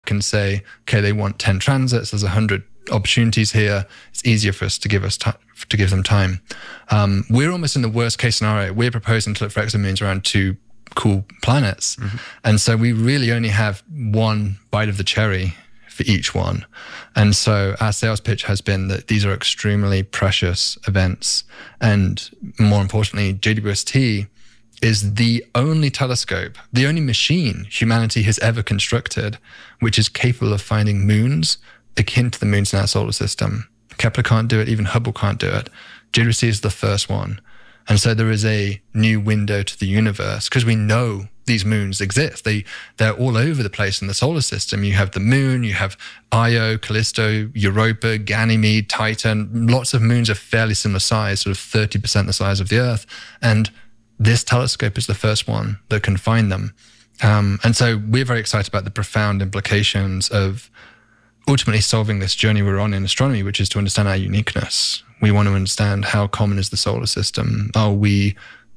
can say, okay, they want 10 transits. There's 100 opportunities here. It's easier for us to give them time. We're almost in the worst case scenario. We're proposing to look for exomoons around 2 cool planets. Mm-hmm. And so we really only have one bite of the cherry for each one. And so our sales pitch has been that these are extremely precious events. And more importantly, JWST is the only telescope, the only machine humanity has ever constructed, which is capable of finding moons akin to the moons in our solar system. Kepler can't do it, even Hubble can't do it. JWST is the first one. And so there is a new window to the universe because we know these moons exist. They're all over the place in the solar system. You have the moon, you have Io, Callisto, Europa, Ganymede, Titan. Lots of moons are fairly similar size, sort of 30% the size of the Earth. And this telescope is the first one that can find them. And so we're very excited about the profound implications of ultimately solving this journey we're on in astronomy, which is to understand our uniqueness. We want to understand how common is the solar system. Are we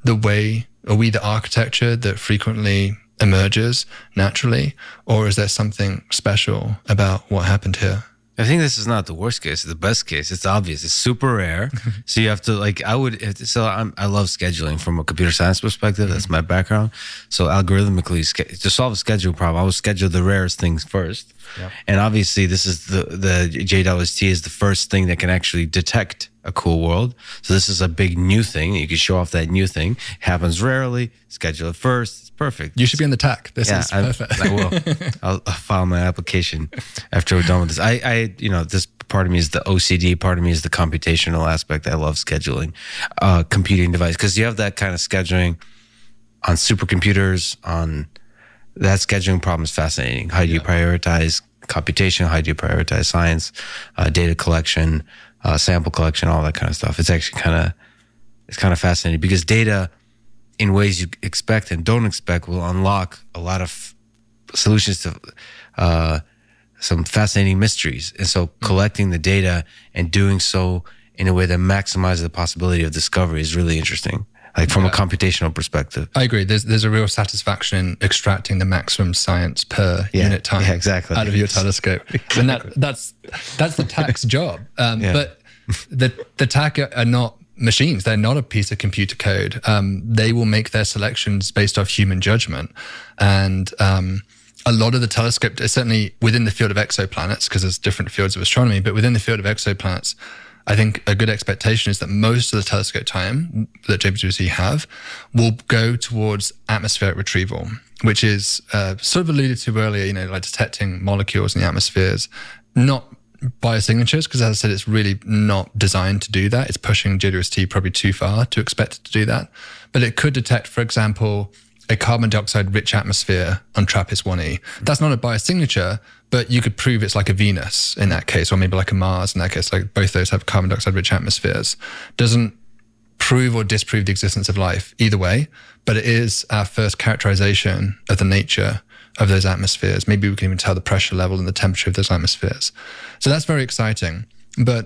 the architecture that frequently emerges naturally, or is there something special about what happened here? I think this is not the worst case. It's the best case. It's obvious. It's super rare. So you have to I love scheduling from a computer science perspective. That's my background. So algorithmically, to solve a schedule problem, I would schedule the rarest things first. Yep. And obviously this is the JWST is the first thing that can actually detect a cool world. So this is a big new thing. You can show off that new thing. It happens rarely. Schedule it first. It's perfect. You should be on the TAC. This is perfect. I will. I'll file my application after we're done with this. I this part of me is the OCD. Part of me is the computational aspect. I love scheduling, computing device, because you have that kind of scheduling on supercomputers. On that scheduling problem is fascinating. How do you prioritize computation? How do you prioritize science, data collection, sample collection, all that kind of stuff? It's actually kind of fascinating because data, in ways you expect and don't expect, will unlock a lot of solutions to some fascinating mysteries. And so collecting the data and doing so in a way that maximizes the possibility of discovery is really interesting, like from a computational perspective. I agree. There's a real satisfaction in extracting the maximum science per unit time out of your telescope. Exactly. And that's the TAC's job. But the TAC are not machines. They're not a piece of computer code. They will make their selections based off human judgment. And a lot of the telescope, certainly within the field of exoplanets, because there's different fields of astronomy, but within the field of exoplanets, I think a good expectation is that most of the telescope time that JWST have will go towards atmospheric retrieval, which is sort of alluded to earlier, like detecting molecules in the atmospheres, not biosignatures, because as I said, it's really not designed to do that. It's pushing JWST probably too far to expect it to do that. But it could detect, for example, a carbon dioxide rich atmosphere on TRAPPIST-1e. That's not a biosignature, but you could prove it's like a Venus in that case, or maybe like a Mars in that case. Like both those have carbon dioxide rich atmospheres. Doesn't prove or disprove the existence of life either way, but it is our first characterization of the nature of those atmospheres. Maybe we can even tell the pressure level and the temperature of those atmospheres. So that's very exciting. But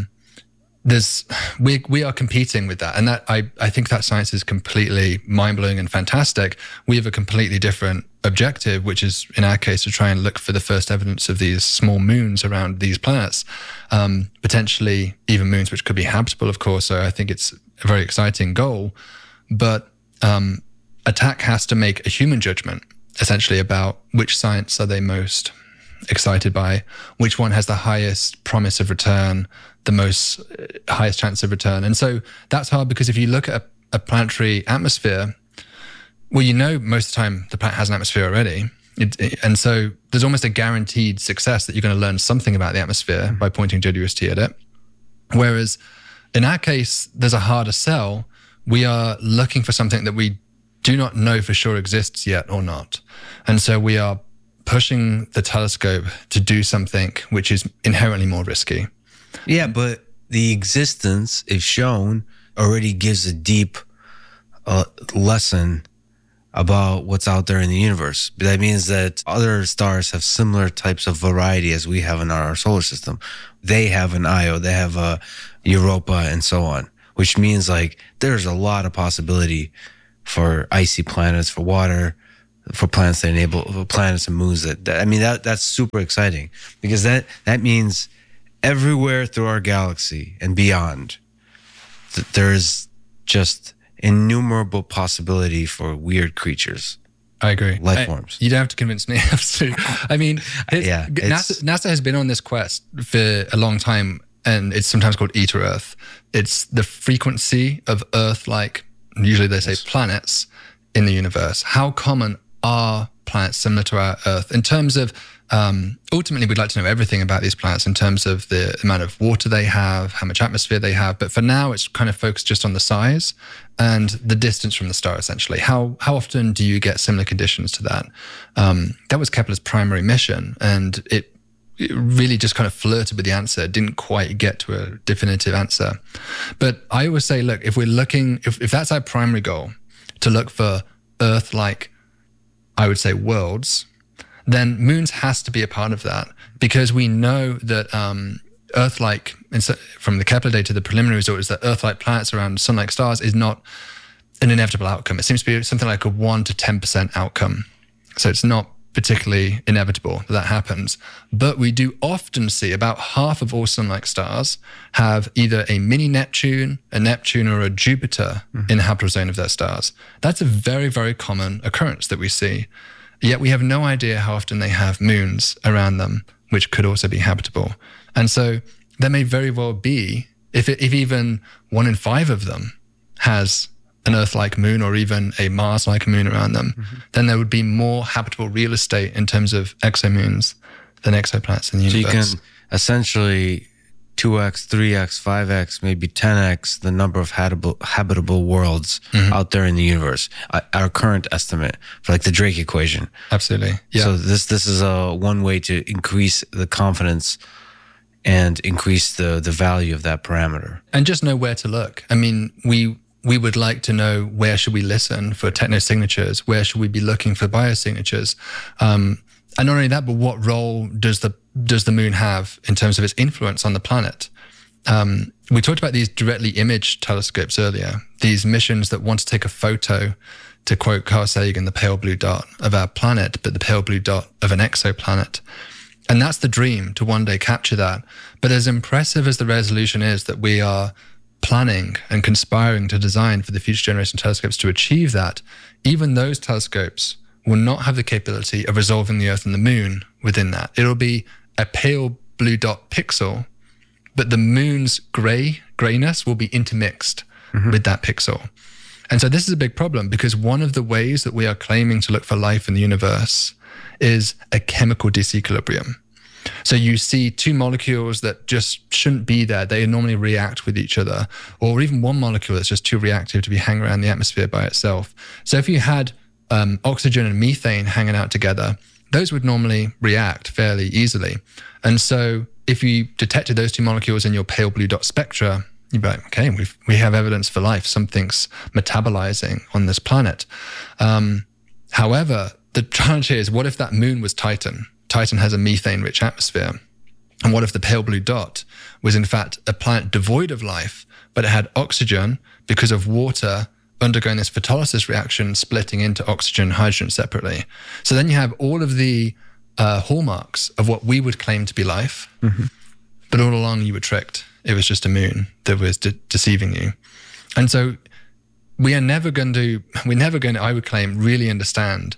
we are competing with that. And that I think that science is completely mind-blowing and fantastic. We have a completely different objective, which is in our case to try and look for the first evidence of these small moons around these planets, potentially even moons which could be habitable, of course. So I think it's a very exciting goal. But a TAC has to make a human judgment, essentially, about which science are they most excited by, which one has the highest promise of return, the most highest chance of return. And so that's hard because if you look at a planetary atmosphere, well, most of the time the planet has an atmosphere already. And so there's almost a guaranteed success that you're going to learn something about the atmosphere by pointing JWST at it. Whereas in our case, there's a harder sell. We are looking for something that we do not know for sure exists yet or not. And so we are pushing the telescope to do something which is inherently more risky. Yeah, but the existence, if shown, already gives a deep lesson about what's out there in the universe. That means that other stars have similar types of variety as we have in our solar system. They have an Io, they have a Europa, and so on, which means like there's a lot of possibility for icy planets, for water, for planets that enable planets and moons. That's super exciting, because that means everywhere through our galaxy and beyond, there's just innumerable possibility for weird creatures. I agree. Life forms. You don't have to convince me. I mean, NASA has been on this quest for a long time, and it's sometimes called Eta Earth. It's the frequency of Earth-like, usually they say planets, in the universe. How common are planets similar to our Earth? In terms of, ultimately, we'd like to know everything about these planets in terms of the amount of water they have, how much atmosphere they have. But for now, it's kind of focused just on the size and the distance from the star, essentially. How often do you get similar conditions to that? That was Kepler's primary mission, and it really just kind of flirted with the answer, didn't quite get to a definitive answer. But I always say, look, if we're looking, if that's our primary goal, to look for Earth-like, I would say, worlds, then moons has to be a part of that, because we know that Earth-like, from the Kepler data, the preliminary result is that Earth-like planets around sun-like stars is not an inevitable outcome. It seems to be something like a 1 to 10% outcome. So it's not particularly inevitable that happens. But we do often see about half of all sun-like stars have either a mini Neptune, or a Jupiter in the habitable zone of their stars. That's a very, very common occurrence that we see. Yet we have no idea how often they have moons around them, which could also be habitable. And so there may very well be, if even 1 in 5 of them has an Earth-like moon or even a Mars-like moon around them, then there would be more habitable real estate in terms of exomoons than exoplanets in the universe. So you can essentially 2x, 3x, 5x, maybe 10x the number of habitable worlds out there in the universe. Our current estimate for like the Drake equation. Absolutely. Yeah. So this is one way to increase the confidence and increase the value of that parameter. And just know where to look. I mean, we would like to know, where should we listen for technosignatures? Where should we be looking for biosignatures? And not only that, but what role does the moon have in terms of its influence on the planet? We talked about these directly imaged telescopes earlier, these missions that want to take a photo, to quote Carl Sagan, the pale blue dot of our planet, but the pale blue dot of an exoplanet. And that's the dream, to one day capture that. But as impressive as the resolution is that we are planning and conspiring to design for the future generation telescopes to achieve that, even those telescopes will not have the capability of resolving the Earth and the moon within that. It'll be a pale blue dot pixel, but the moon's grayness will be intermixed with that pixel. And so this is a big problem, because one of the ways that we are claiming to look for life in the universe is a chemical disequilibrium. So you see two molecules that just shouldn't be there. They normally react with each other, or even one molecule that's just too reactive to be hanging around the atmosphere by itself. So if you had oxygen and methane hanging out together, those would normally react fairly easily. And so if you detected those two molecules in your pale blue dot spectra, you'd be like, okay, we have evidence for life. Something's metabolizing on this planet. However, the challenge here is, what if that moon was Titan? Titan has a methane-rich atmosphere. And what if the pale blue dot was in fact a planet devoid of life, but it had oxygen because of water undergoing this photolysis reaction, splitting into oxygen and hydrogen separately? So then you have all of the hallmarks of what we would claim to be life, but all along you were tricked. It was just a moon that was deceiving you. And so we're never going to, I would claim, really understand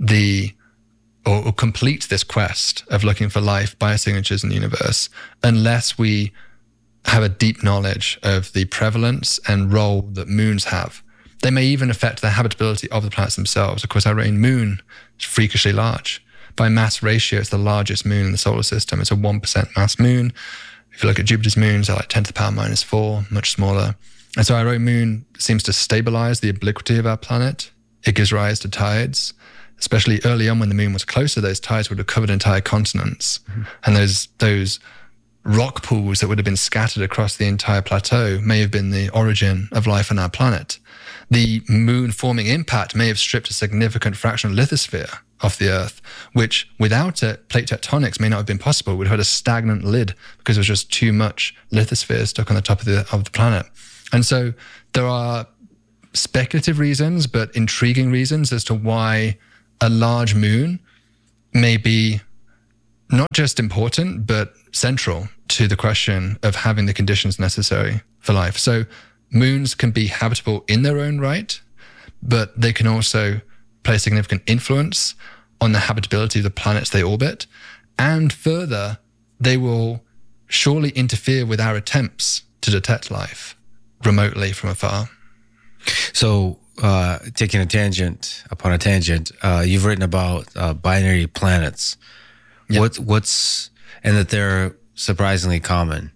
or complete this quest of looking for life, biosignatures in the universe, unless we have a deep knowledge of the prevalence and role that moons have. They may even affect the habitability of the planets themselves. Of course, our own moon is freakishly large. By mass ratio, it's the largest moon in the solar system. It's a 1% mass moon. If you look at Jupiter's moons, they're like 10 to the power minus 4, much smaller. And so our own moon seems to stabilize the obliquity of our planet. It gives rise to tides. Especially early on when the moon was closer, those tides would have covered entire continents. And those rock pools that would have been scattered across the entire plateau may have been the origin of life on our planet. The moon forming impact may have stripped a significant fraction of lithosphere off the Earth, which without it, plate tectonics may not have been possible. It would have had a stagnant lid because there was just too much lithosphere stuck on the top of the planet. And so there are speculative reasons, but intriguing reasons as to why a large moon may be not just important, but central to the question of having the conditions necessary for life. So moons can be habitable in their own right, but they can also play a significant influence on the habitability of the planets they orbit. And further, they will surely interfere with our attempts to detect life remotely from afar. So, taking a tangent upon a tangent, you've written about binary planets. Yeah. And that they're surprisingly common,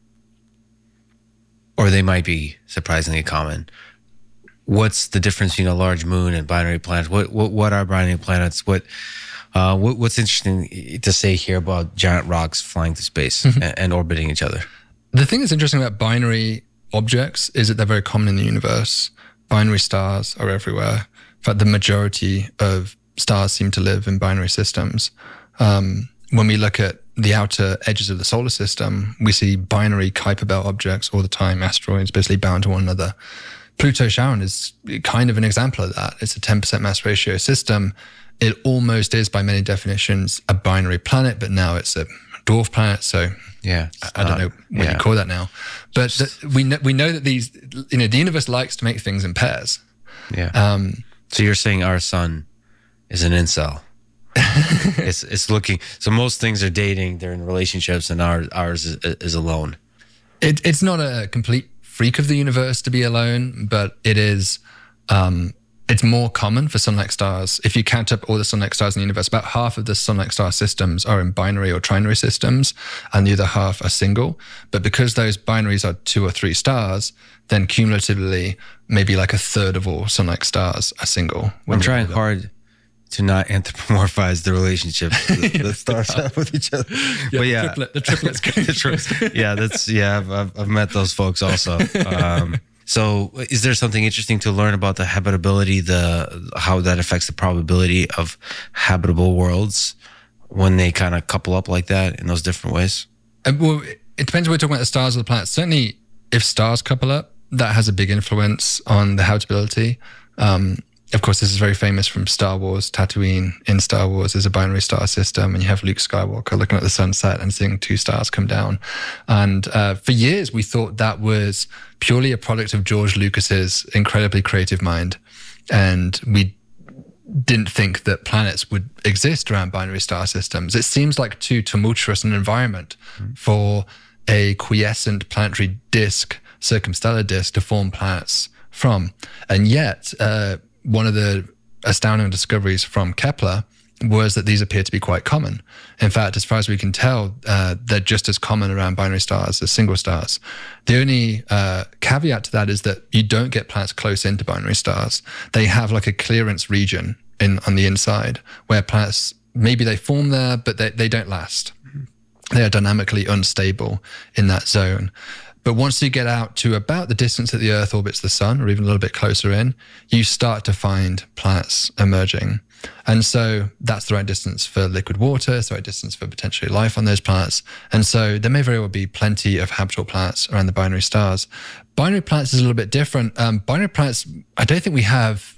or they might be surprisingly common. What's the difference between a large moon and binary planets? What are binary planets? What's interesting to say here about giant rocks flying through space and orbiting each other? The thing that's interesting about binary objects is that they're very common in the universe. Binary stars are everywhere. In fact, the majority of stars seem to live in binary systems. When we look at the outer edges of the solar system, we see binary Kuiper belt objects all the time, asteroids basically bound to one another. Pluto-Charon is kind of an example of that. It's a 10% mass ratio system. It almost is, by many definitions, a binary planet, but now it's a dwarf planet. So yeah, I don't know what you call that now. But we know that these, the universe likes to make things in pairs. Yeah. So you're saying our sun is an incel. it's looking, so most things are dating, they're in relationships, and ours is alone. It's not a complete freak of the universe to be alone, but it is it's more common for sun-like stars. If you count up all the sun-like stars in the universe, about half of the sun-like star systems are in binary or trinary systems, and the other half are single. But because those binaries are 2 or 3 stars, then cumulatively, maybe like a third of all sun-like stars are single. I'm trying hard to not anthropomorphize the relationship that stars have with each other. Yeah, but the triplets. I've met those folks also. So is there something interesting to learn about the habitability, how that affects the probability of habitable worlds when they kind of couple up like that in those different ways? Well, it depends if we're talking about the stars or the planets. Certainly, if stars couple up, that has a big influence on the habitability. Of course, this is very famous from Star Wars. Tatooine in Star Wars is a binary star system, and you have Luke Skywalker looking at the sunset and seeing 2 stars come down. And for years, we thought that was purely a product of George Lucas's incredibly creative mind. And we didn't think that planets would exist around binary star systems. It seems like too tumultuous an environment for a quiescent planetary disk, circumstellar disk, to form planets from. And yet, one of the astounding discoveries from Kepler was that these appear to be quite common. In fact, as far as we can tell, they're just as common around binary stars as single stars. The only caveat to that is that you don't get planets close into binary stars. They have like a clearance region on the inside where planets, maybe they form there, but they don't last. They are dynamically unstable in that zone. But once you get out to about the distance that the Earth orbits the sun, or even a little bit closer in, you start to find planets emerging. And so that's the right distance for liquid water, it's the right distance for potentially life on those planets. And so there may very well be plenty of habitable planets around the binary stars. Binary planets is a little bit different. Binary planets, I don't think we have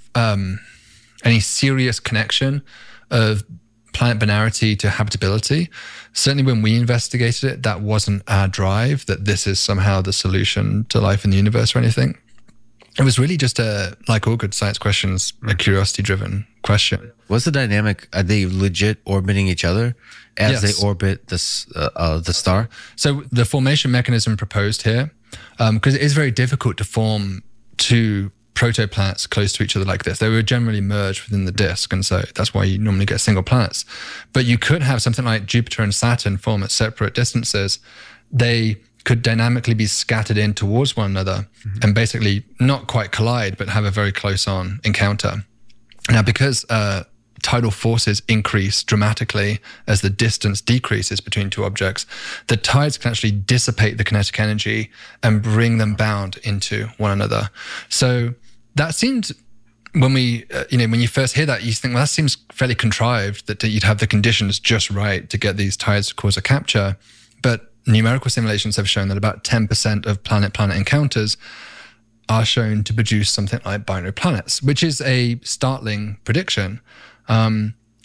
any serious connection of planet binarity to habitability. Certainly when we investigated it, that wasn't our drive, that this is somehow the solution to life in the universe or anything. It was really just like all good science questions, a curiosity-driven question. What's the dynamic? Are they legit orbiting each other as they orbit the star? So the formation mechanism proposed here, because it is very difficult to form 2 protoplanets close to each other like this. They were generally merged within the disk, and so that's why you normally get single planets. But you could have something like Jupiter and Saturn form at separate distances. They could dynamically be scattered in towards one another and basically not quite collide, but have a very close-on encounter. Now, because tidal forces increase dramatically as the distance decreases between 2 objects, the tides can actually dissipate the kinetic energy and bring them bound into one another. So that seemed, when we, when you first hear that, you think, well, that seems fairly contrived, that you'd have the conditions just right to get these tides to cause a capture. But numerical simulations have shown that about 10% of planet-planet encounters are shown to produce something like binary planets, which is a startling prediction.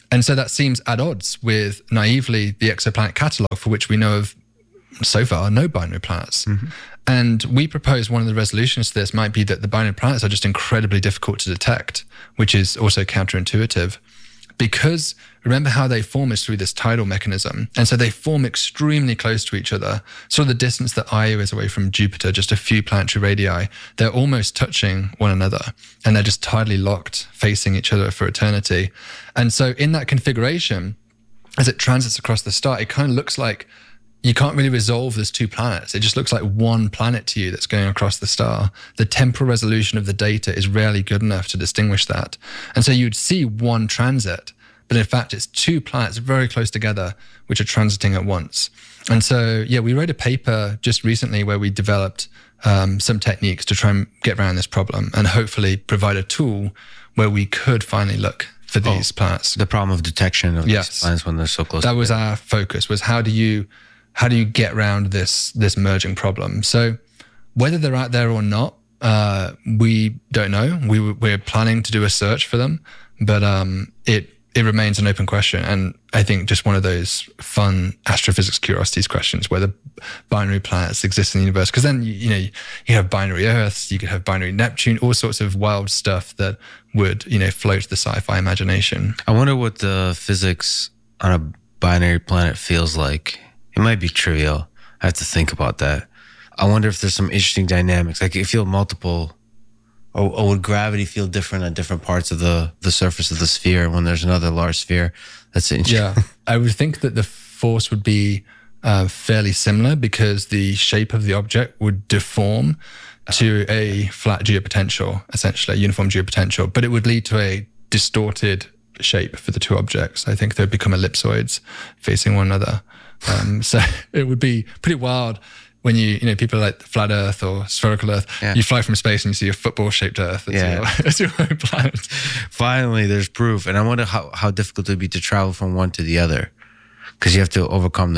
And so that seems at odds with, naively, the exoplanet catalog, for which we know of so far no binary planets. And we propose one of the resolutions to this might be that the binary planets are just incredibly difficult to detect, which is also counterintuitive. Because remember how they form is through this tidal mechanism. And so they form extremely close to each other. Sort of the distance that Io is away from Jupiter, just a few planetary radii, they're almost touching one another. And they're just tidally locked, facing each other for eternity. And so in that configuration, as it transits across the star, it kind of looks like you can't really resolve those two planets. It just looks like one planet to you that's going across the star. The temporal resolution of the data is rarely good enough to distinguish that. And so you'd see one transit, but in fact, it's two planets very close together, which are transiting at once. And so, yeah, we wrote a paper just recently where we developed some techniques to try and get around this problem and hopefully provide a tool where we could finally look for these planets. The problem of detection of these planets when they're so close. That was our focus, was how do you get around this merging problem? So whether they're out there or not, we don't know. We're planning to do a search for them, but it remains an open question. And I think just one of those fun astrophysics curiosities questions, whether binary planets exist in the universe. Because then, you have binary Earths, you could have binary Neptune, all sorts of wild stuff that would, float the sci-fi imagination. I wonder what the physics on a binary planet feels like. It might be trivial. I have to think about that. I wonder if there's some interesting dynamics. Like, you feel multiple, or would gravity feel different at different parts of the surface of the sphere when there's another large sphere? That's interesting. Yeah, I would think that the force would be fairly similar because the shape of the object would deform to a flat geopotential, essentially, a uniform geopotential, but it would lead to a distorted shape for the two objects. I think they'd become ellipsoids facing one another. So it would be pretty wild when people like flat Earth or spherical Earth, you fly from space and you see a football-shaped Earth as your own planet. Finally, there's proof. And I wonder how difficult it would be to travel from one to the other. Because you have to overcome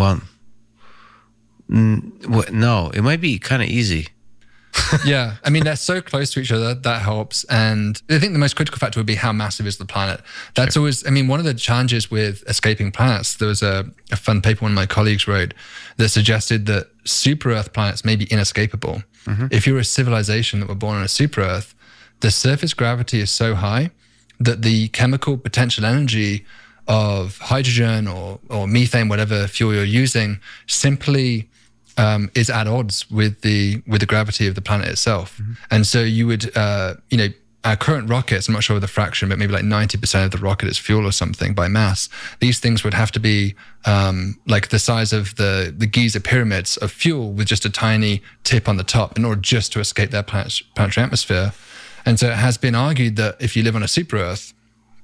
no, it might be kind of easy. Yeah, I mean, they're so close to each other, that helps. And I think the most critical factor would be how massive is the planet. That's always, I mean, one of the challenges with escaping planets, there was a fun paper one of my colleagues wrote that suggested that super-Earth planets may be inescapable. If you're a civilization that were born on a super-Earth, the surface gravity is so high that the chemical potential energy of hydrogen or methane, whatever fuel you're using, simply is at odds with the gravity of the planet itself. And so you would, our current rockets, I'm not sure of the fraction, but maybe like 90% of the rocket is fuel or something by mass. These things would have to be like the size of the Giza pyramids of fuel with just a tiny tip on the top in order just to escape their planetary atmosphere. And so it has been argued that if you live on a super Earth,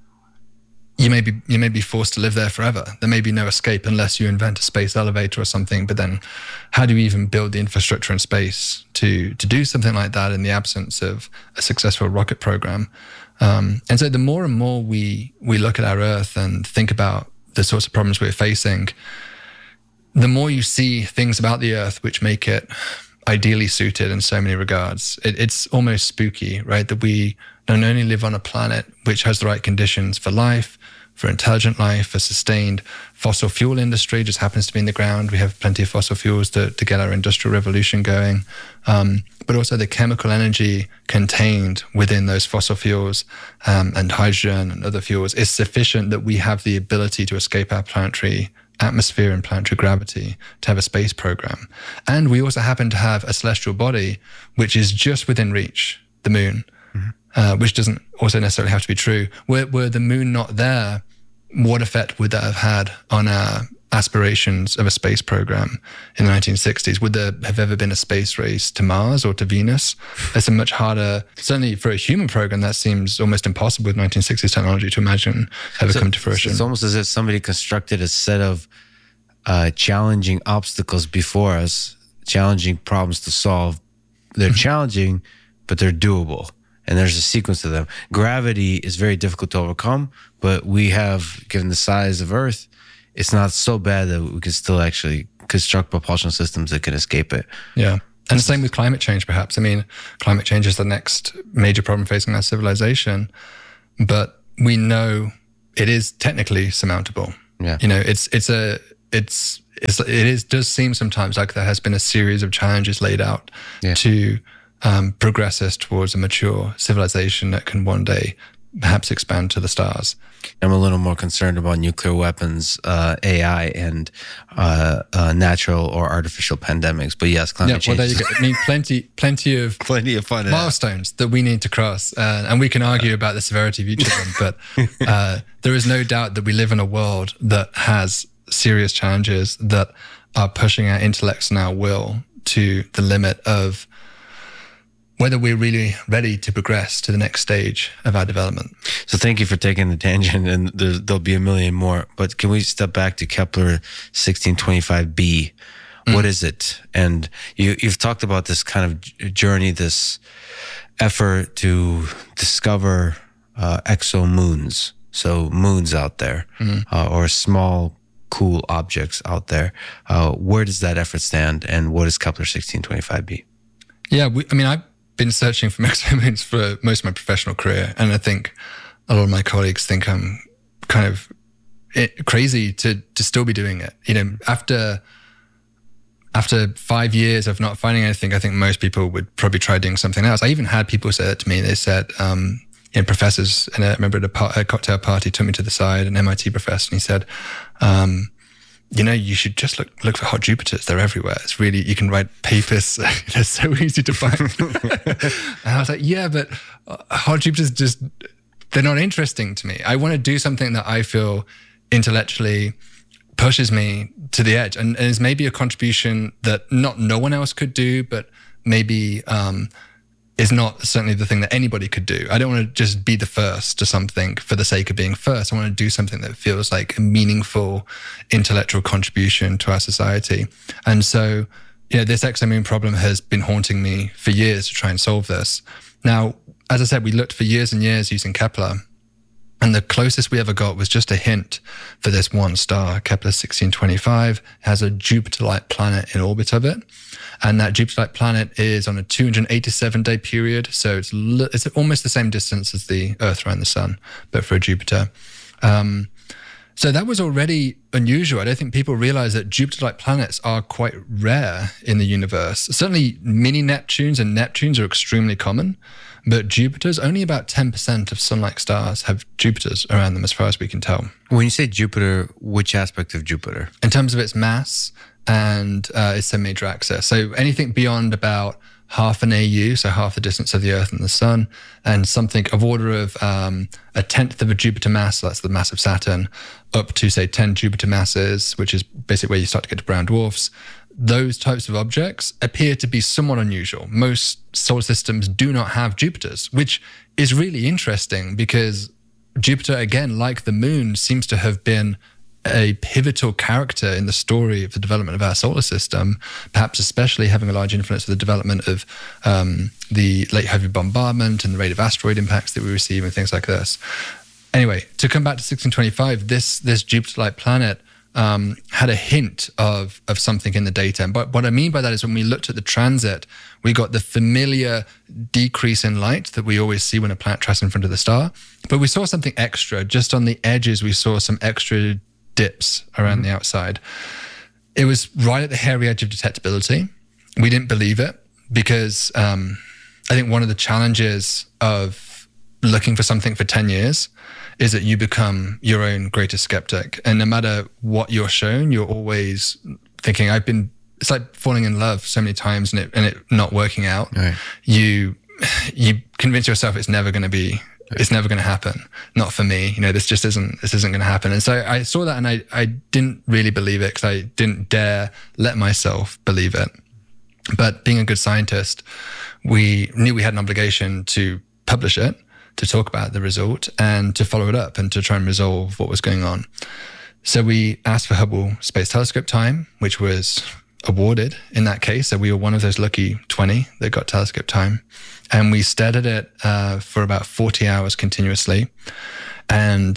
you may be forced to live there forever. There may be no escape unless you invent a space elevator or something. But then how do you even build the infrastructure in space to do something like that in the absence of a successful rocket program? And so the more and more we look at our Earth and think about the sorts of problems we're facing, the more you see things about the Earth which make it ideally suited in so many regards. It's almost spooky, right? That we don't only live on a planet which has the right conditions for life, for intelligent life, for sustained fossil fuel industry, just happens to be in the ground. We have plenty of fossil fuels to get our industrial revolution going. But also the chemical energy contained within those fossil fuels and hydrogen and other fuels is sufficient that we have the ability to escape our planetary atmosphere and planetary gravity to have a space program. And we also happen to have a celestial body which is just within reach, the moon, which doesn't also necessarily have to be true. Were the moon not there, what effect would that have had on our aspirations of a space program in the 1960s? Would there have ever been a space race to Mars or to Venus? It's a much harder, certainly for a human program, that seems almost impossible with 1960s technology to imagine ever come to fruition. It's almost as if somebody constructed a set of challenging obstacles before us, challenging problems to solve. They're challenging, but they're doable. And there's a sequence to them. Gravity is very difficult to overcome, but we have, given the size of Earth, it's not so bad that we can still actually construct propulsion systems that can escape it. Yeah. And the same with climate change, perhaps. I mean, climate change is the next major problem facing our civilization. But we know it is technically surmountable. Yeah. It does seem sometimes like there has been a series of challenges laid out to progress us towards a mature civilization that can one day perhaps expand to the stars. I'm a little more concerned about nuclear weapons, AI, and natural or artificial pandemics. But yes, climate change. Well, there you go. I mean, plenty of fun milestones that we need to cross, and we can argue about the severity of each of them. But there is no doubt that we live in a world that has serious challenges that are pushing our intellects and our will to the limit of whether we're really ready to progress to the next stage of our development. So thank you for taking the tangent, and there'll be a million more. But can we step back to Kepler 1625b? What is it? And you've talked about this kind of journey, this effort to discover exomoons, so moons out there, or small, cool objects out there. Where does that effort stand, and what is Kepler 1625b? Yeah, I've been searching for exomoons for most of my professional career, and I think a lot of my colleagues think I'm kind of crazy to still be doing it. After 5 years of not finding anything, I think most people would probably try doing something else. I even had people say that to me. They said, professors, and I remember at a cocktail party, took me to the side, an MIT professor, and he said, you should just look for hot Jupiters. They're everywhere. It's really, you can write papers. They're so easy to find. And I was like, yeah, but hot Jupiters they're not interesting to me. I want to do something that I feel intellectually pushes me to the edge, and is maybe a contribution that no one else could do, but maybe is not certainly the thing that anybody could do. I don't want to just be the first to something for the sake of being first. I want to do something that feels like a meaningful intellectual contribution to our society. And so, this exomoon problem has been haunting me for years to try and solve this. Now, as I said, we looked for years and years using Kepler, and the closest we ever got was just a hint for this one star. Kepler 1625 has a Jupiter-like planet in orbit of it. And that Jupiter-like planet is on a 287-day period. So it's almost the same distance as the Earth around the Sun, but for a Jupiter. So that was already unusual. I don't think people realize that Jupiter-like planets are quite rare in the universe. Certainly mini Neptunes and Neptunes are extremely common, but Jupiters, only about 10% of Sun-like stars have Jupiters around them as far as we can tell. When you say Jupiter, which aspect of Jupiter? In terms of its mass and its major axis. So anything beyond about half an AU, so half the distance of the Earth and the Sun, and something of order of a tenth of a Jupiter mass, so that's the mass of Saturn, up to, say, 10 Jupiter masses, which is basically where you start to get to brown dwarfs. Those types of objects appear to be somewhat unusual. Most solar systems do not have Jupiters, which is really interesting because Jupiter, again, like the moon, seems to have been a pivotal character in the story of the development of our solar system, perhaps especially having a large influence of the development of the late heavy bombardment and the rate of asteroid impacts that we receive and things like this. Anyway, to come back to 1625, this Jupiter-like planet had a hint of something in the data. And what I mean by that is when we looked at the transit, we got the familiar decrease in light that we always see when a planet travels in front of the star. But we saw something extra. Just on the edges, we saw some extra dips around the outside. It was right at the hairy edge of detectability. We didn't believe it because I think one of the challenges of looking for something for 10 years is that you become your own greatest skeptic. And no matter what you're shown, you're always thinking, it's like falling in love so many times and it not working out. Right. You convince yourself it's never going to happen. Not for me. This isn't going to happen. And so I saw that and I didn't really believe it because I didn't dare let myself believe it. But being a good scientist, we knew we had an obligation to publish it, to talk about the result and to follow it up and to try and resolve what was going on. So we asked for Hubble Space Telescope time, which was awarded in that case. So we were one of those lucky 20 that got telescope time. And we stared at it for about 40 hours continuously. And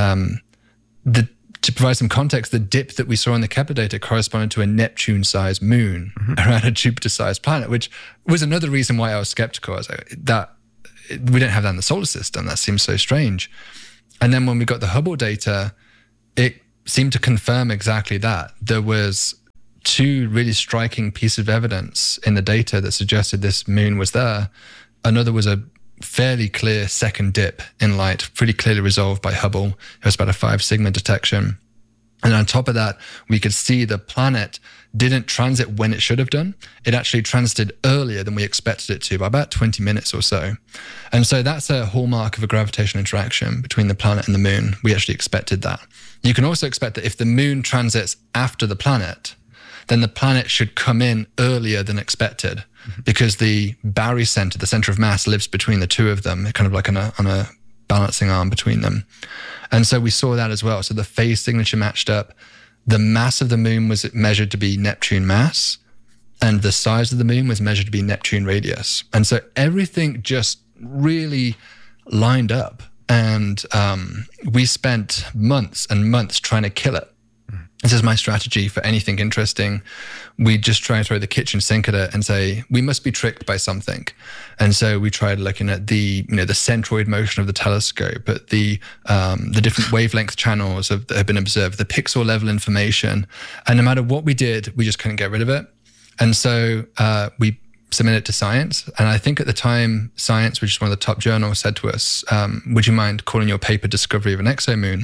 to provide some context, the dip that we saw in the Kepler data corresponded to a Neptune-sized moon around a Jupiter-sized planet, which was another reason why I was skeptical. I was like, we don't have that in the solar system. That seems so strange. And then when we got the Hubble data, it seemed to confirm exactly that. There was two really striking pieces of evidence in the data that suggested this moon was there. Another was a fairly clear second dip in light, pretty clearly resolved by Hubble. It was about a 5 sigma detection. And on top of that, we could see the planet didn't transit when it should have done. It actually transited earlier than we expected it to, by about 20 minutes or so. And so that's a hallmark of a gravitational interaction between the planet and the moon. We actually expected that. You can also expect that if the moon transits after the planet, then the planet should come in earlier than expected, because the barycenter, the center of mass, lives between the two of them, kind of like on a balancing arm between them. And so we saw that as well. So the phase signature matched up. The mass of the moon was measured to be Neptune mass, and the size of the moon was measured to be Neptune radius. And so everything just really lined up. And we spent months and months trying to kill it. This is my strategy for anything interesting. We just try to throw the kitchen sink at it and say, we must be tricked by something. And so we tried looking at the centroid motion of the telescope, at the different wavelength channels that have been observed, the pixel level information. And no matter what we did, we just couldn't get rid of it. And so we submitted it to Science. And I think at the time, Science, which is one of the top journals, said to us, would you mind calling your paper Discovery of an Exomoon?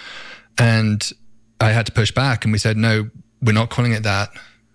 And I had to push back, and we said, no, we're not calling it that.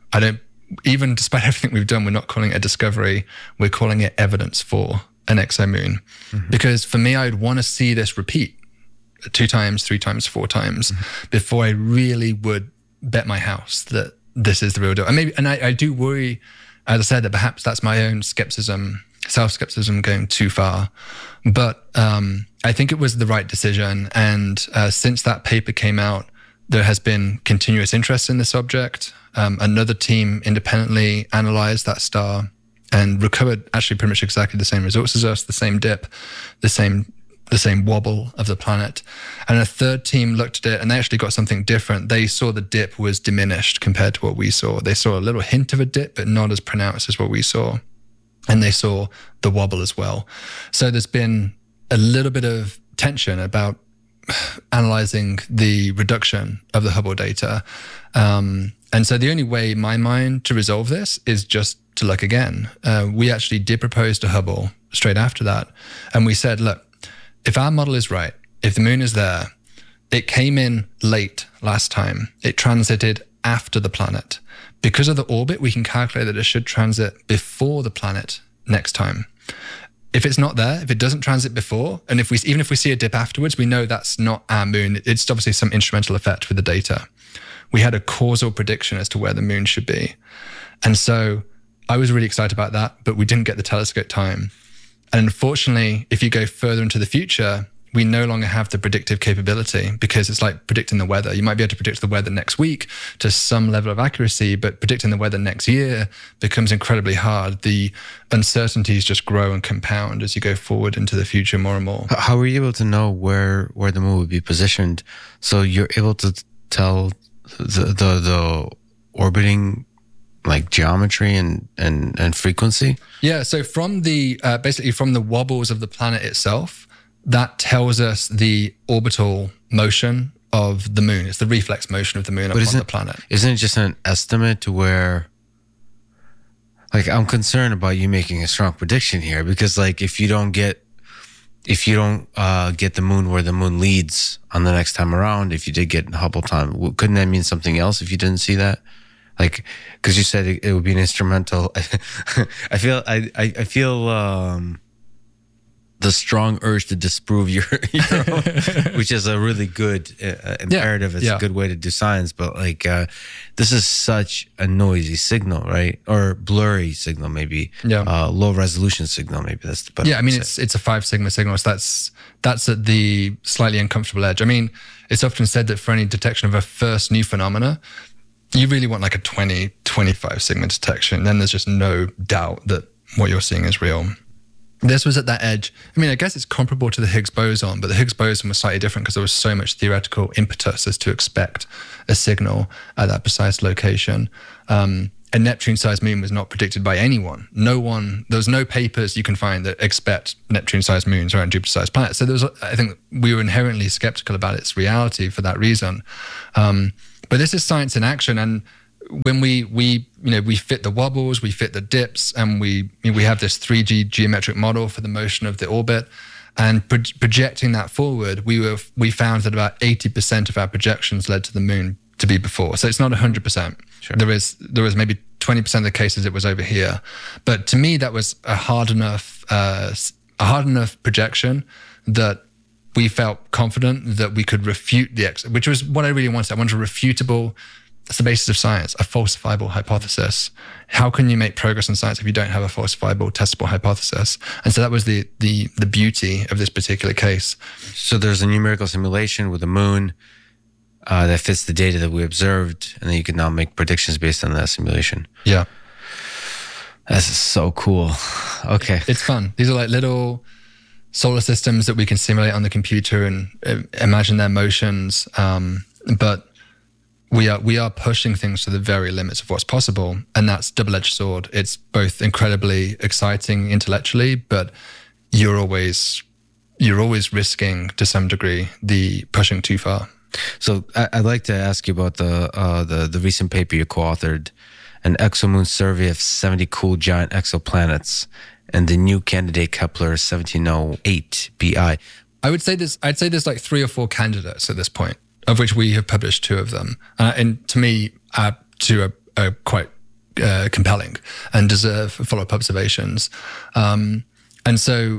Even despite everything we've done, we're not calling it a discovery. We're calling it evidence for an exomoon. Mm-hmm. Because for me, I'd want to see this repeat 2 times, 3 times, 4 times before I really would bet my house that this is the real deal. And I do worry, as I said, that perhaps that's my own self-skepticism going too far. But I think it was the right decision. And since that paper came out, there has been continuous interest in this object. Another team independently analyzed that star and recovered actually pretty much exactly the same results as us, the same dip, the same wobble of the planet. And a third team looked at it, and they actually got something different. They saw the dip was diminished compared to what we saw. They saw a little hint of a dip, but not as pronounced as what we saw. And they saw the wobble as well. So there's been a little bit of tension about analyzing the reduction of the Hubble data. And so the only way in my mind to resolve this is just to look again. We actually did propose to Hubble straight after that. And we said, look, if our model is right, if the moon is there, it came in late last time. It transited after the planet. Because of the orbit, we can calculate that it should transit before the planet next time. If it's not there, if it doesn't transit before, and even if we see a dip afterwards, we know that's not our moon. It's obviously some instrumental effect with the data. We had a causal prediction as to where the moon should be. And so I was really excited about that, but we didn't get the telescope time. And unfortunately, if you go further into the future, we no longer have the predictive capability, because it's like predicting the weather. You might be able to predict the weather next week to some level of accuracy, but predicting the weather next year becomes incredibly hard. The uncertainties just grow and compound as you go forward into the future more and more. How were you able to know where the moon would be positioned? So you're able to tell the orbiting like geometry and frequency? Yeah, so from the basically from the wobbles of the planet itself, that tells us the orbital motion of the moon. It's the reflex motion of the moon upon the planet. Isn't it just an estimate to where, like, I'm concerned about you making a strong prediction here, because like if you don't get the moon where the moon leads on the next time around, if you did get Hubble time, couldn't that mean something else if you didn't see that? Like, because you said it would be an instrumental. I feel the strong urge to disprove your own, which is a really good imperative. It's a good way to do science. But like, this is such a noisy signal, right? Or blurry signal, maybe. Yeah. Low resolution signal, maybe that's the better. Yeah, I mean, it's a 5 sigma signal. So that's at the slightly uncomfortable edge. I mean, it's often said that for any detection of a first new phenomena, you really want like a 20, 25 sigma detection. Then there's just no doubt that what you're seeing is real. This was at that edge. I mean, I guess it's comparable to the Higgs boson, but the Higgs boson was slightly different because there was so much theoretical impetus as to expect a signal at that precise location. And a Neptune-sized moon was not predicted by anyone. There was no papers you can find that expect Neptune-sized moons around Jupiter-sized planets. So I think we were inherently skeptical about its reality for that reason. But this is science in action, and when we fit the wobbles, we fit the dips, and we have this 3D geometric model for the motion of the orbit. And projecting that forward, we found that about 80% of our projections led to the moon to be before. So it's not 100%. Sure. There was maybe 20% of the cases it was over here. But to me, that was a hard enough projection that we felt confident that we could refute which was what I really wanted. I wanted a refutable. That's the basis of science, a falsifiable hypothesis. How can you make progress in science if you don't have a falsifiable, testable hypothesis? And so that was the beauty of this particular case. So there's a numerical simulation with the moon that fits the data that we observed, and then you can now make predictions based on that simulation. Yeah. That's so cool. Okay. It's fun. These are like little solar systems that we can simulate on the computer and imagine their motions. But we are pushing things to the very limits of what's possible, and that's double-edged sword. It's both incredibly exciting intellectually, but you're always risking to some degree the pushing too far. So I'd like to ask you about the recent paper you co-authored, an exomoon survey of 70 cool giant exoplanets, and the new candidate Kepler 1708 b/I. I'd say there's like 3 or 4 candidates at this point, of which we have published 2 of them. And to me, 2 are quite compelling and deserve follow-up observations. And so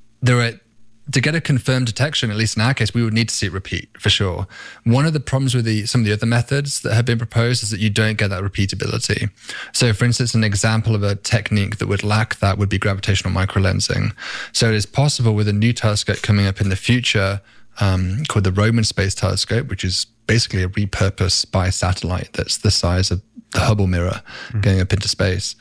to get a confirmed detection, at least in our case, we would need to see it repeat for sure. One of the problems with some of the other methods that have been proposed is that you don't get that repeatability. So for instance, an example of a technique that would lack that would be gravitational microlensing. So it is possible with a new telescope coming up in the future, called the Roman Space Telescope, which is basically a repurposed spy satellite that's the size of the Hubble mirror going up into space.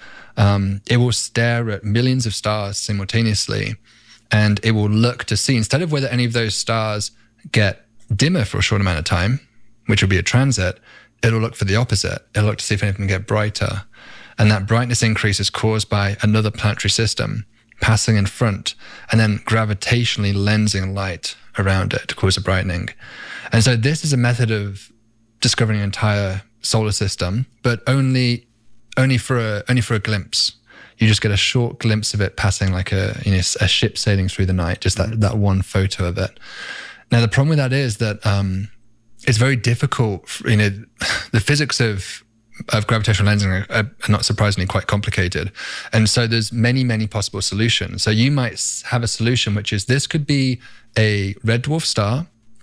It will stare at millions of stars simultaneously, and it will look to see, instead of whether any of those stars get dimmer for a short amount of time, which will be a transit, it'll look for the opposite. It'll look to see if any of them get brighter. And that brightness increase is caused by another planetary system passing in front and then gravitationally lensing light around it to cause a brightening. And so this is a method of discovering an entire solar system, but only for a glimpse. You just get a short glimpse of it passing like a ship sailing through the night, just that one photo of it. Now, the problem with that is that it's very difficult. The physics of gravitational lensing are not surprisingly quite complicated. And so there's many, many possible solutions. So you might have a solution, which is this could be a red dwarf star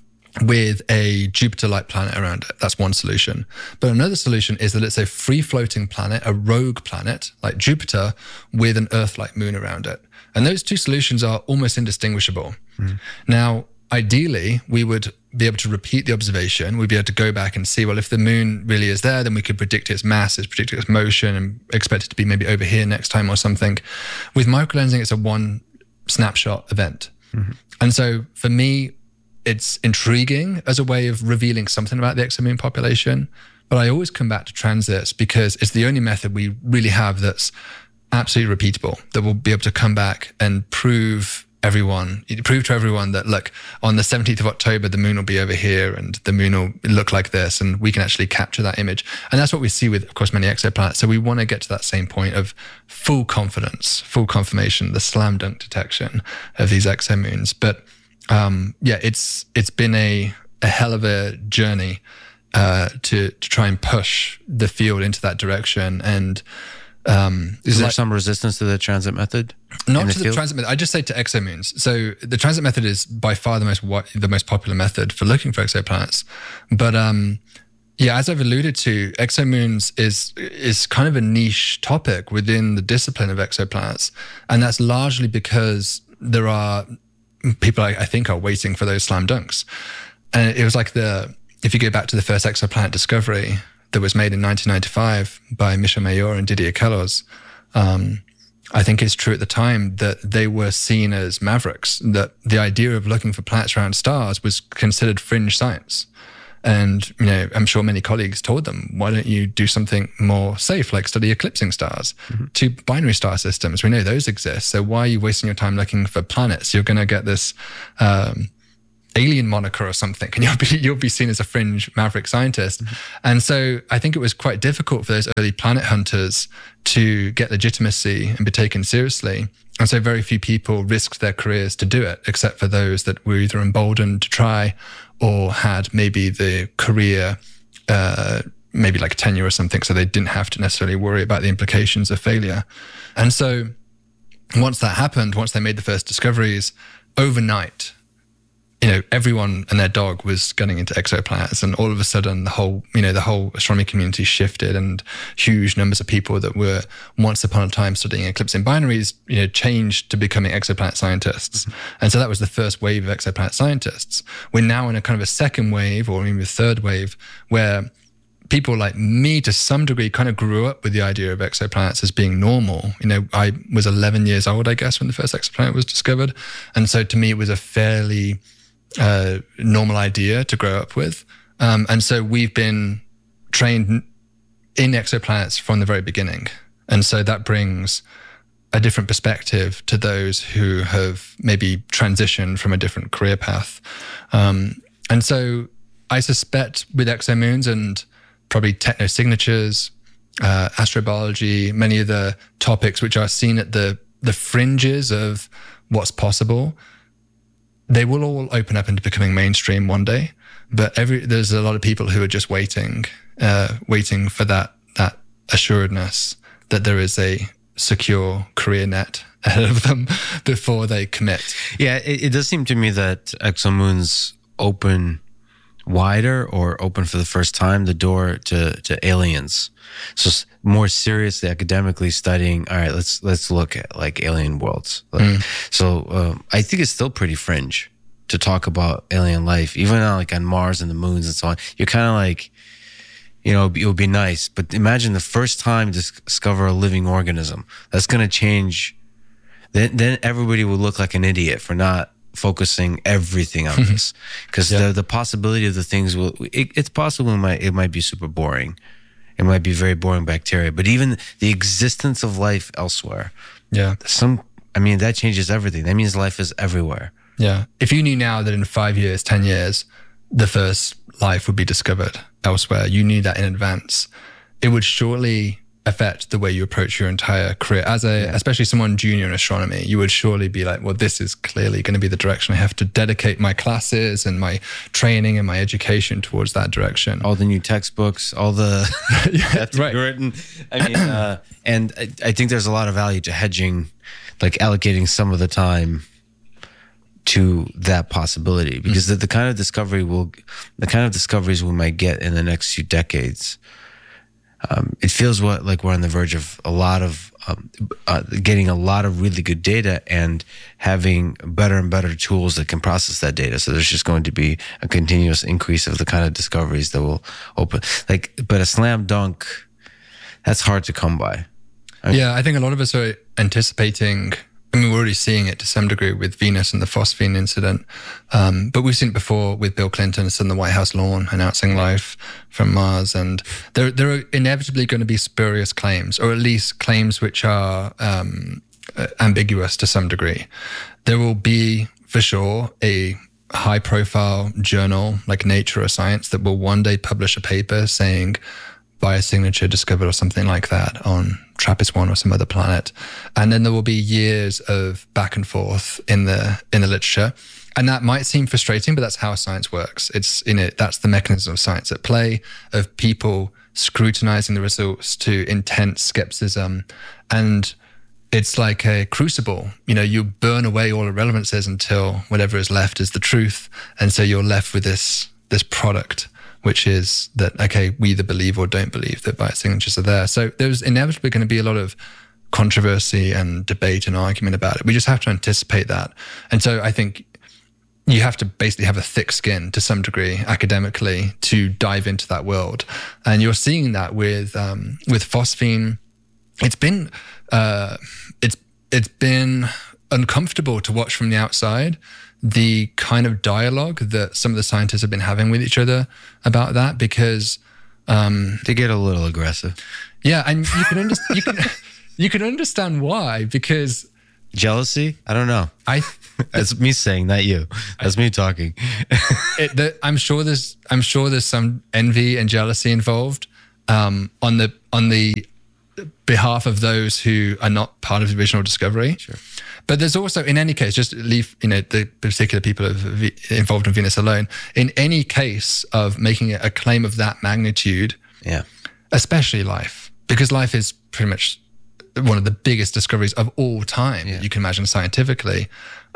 with a Jupiter-like planet around it. That's one solution. But another solution is that it's a free-floating planet, a rogue planet like Jupiter, with an Earth-like moon around it. And those 2 solutions are almost indistinguishable. Now, ideally, we would be able to repeat the observation. We'd be able to go back and see, well, if the moon really is there, then we could predict its mass, predict its motion, and expect it to be maybe over here next time or something. With microlensing, it's a one snapshot event. And so for me, it's intriguing as a way of revealing something about the exomoon population. But I always come back to transits because it's the only method we really have that's absolutely repeatable, that will be able to come back and prove to everyone that, look, on the 17th of October, the moon will be over here and the moon will look like this, and we can actually capture that image. And that's what we see with, of course, many exoplanets. So we want to get to that same point of full confidence, full confirmation, the slam dunk detection of these exomoons. But it's been a hell of a journey to try and push the field into that direction. And is there some resistance to the transit method? Not to the transit method. I just say to exomoons. So the transit method is by far the most popular method for looking for exoplanets. But as I've alluded to, exomoons is kind of a niche topic within the discipline of exoplanets, and that's largely because there are people I think are waiting for those slam dunks. And it was like if you go back to the first exoplanet discovery that was made in 1995 by Michel Mayor and Didier Queloz, I think it's true at the time that they were seen as mavericks, that the idea of looking for planets around stars was considered fringe science. And, I'm sure many colleagues told them, why don't you do something more safe, like study eclipsing stars, to binary star systems? We know those exist. So why are you wasting your time looking for planets? You're going to get this alien moniker or something, and you'll be seen as a fringe maverick scientist. And so I think it was quite difficult for those early planet hunters to get legitimacy and be taken seriously. And so very few people risked their careers to do it, except for those that were either emboldened to try or had maybe the career, maybe like tenure or something, so they didn't have to necessarily worry about the implications of failure. And so once that happened, once they made the first discoveries, overnight, everyone and their dog was getting into exoplanets, and all of a sudden the whole astronomy community shifted, and huge numbers of people that were once upon a time studying eclipsing binaries, changed to becoming exoplanet scientists. And so that was the first wave of exoplanet scientists. We're now in a kind of a second wave, or even a third wave, where people like me, to some degree, kind of grew up with the idea of exoplanets as being normal. I was 11 years old, I guess, when the first exoplanet was discovered. And so to me, it was a fairly normal idea to grow up with. And so we've been trained in exoplanets from the very beginning. And so that brings a different perspective to those who have maybe transitioned from a different career path. And so I suspect with exomoons and probably technosignatures, astrobiology, many of the topics which are seen at the fringes of what's possible, they will all open up into becoming mainstream one day. But there's a lot of people who are just waiting for that assuredness that there is a secure career net ahead of them before they commit. Yeah, it does seem to me that exomoons open wider, or open for the first time, the door to aliens. So more seriously, academically studying, all right, let's look at like alien worlds. So I think it's still pretty fringe to talk about alien life, even on Mars and the moons and so on. You're kind of like, it would be nice, but imagine the first time to discover a living organism. That's going to change. Then everybody will look like an idiot for not focusing everything on this, because the possibility of the things it's possible it might be super boring. It might be very boring bacteria, but even the existence of life elsewhere, that changes everything. That means life is everywhere. Yeah. If you knew now that in 5 years, 10 years, the first life would be discovered elsewhere, you knew that in advance, it would surely affect the way you approach your entire career. Especially someone junior in astronomy, you would surely be like, well, this is clearly going to be the direction I have to dedicate my classes and my training and my education towards that direction. All the new textbooks, all the right. written. And I think there's a lot of value to hedging, like allocating some of the time to that possibility, because the kind of discoveries we might get in the next few decades, it feels like we're on the verge of a lot of getting a lot of really good data and having better and better tools that can process that data. So there's just going to be a continuous increase of the kind of discoveries that will open. But a slam dunk, that's hard to come by. I think a lot of us are anticipating. We're already seeing it to some degree with Venus and the phosphine incident. But we've seen it before with Bill Clinton on the White House lawn announcing life from Mars. And there are inevitably going to be spurious claims, or at least claims which are ambiguous to some degree. There will be, for sure, a high-profile journal like Nature or Science that will one day publish a paper saying biosignature discovered or something like that on TRAPPIST-1 or some other planet. And then there will be years of back and forth in the literature. And that might seem frustrating, but that's how science works. That's the mechanism of science at play, of people scrutinizing the results to intense skepticism. And it's like a crucible. You burn away all irrelevances until whatever is left is the truth. And so you're left with this product, which is that, okay, we either believe or don't believe that biosignatures are there. So there's inevitably going to be a lot of controversy and debate and argument about it. We just have to anticipate that. And so I think you have to basically have a thick skin to some degree academically to dive into that world. And you're seeing that with phosphine. It's been uncomfortable to watch from the outside, the kind of dialogue that some of the scientists have been having with each other about that, because they get a little aggressive. Yeah, and you can understand why, because jealousy? I don't know. That's me saying, not you. That's me talking. I'm sure there's some envy and jealousy involved on the behalf of those who are not part of the original discovery. Sure. But there's also, in any case, just leave the particular people involved in Venus alone. In any case of making a claim of that magnitude, especially life, because life is pretty much one of the biggest discoveries of all time, you can imagine scientifically.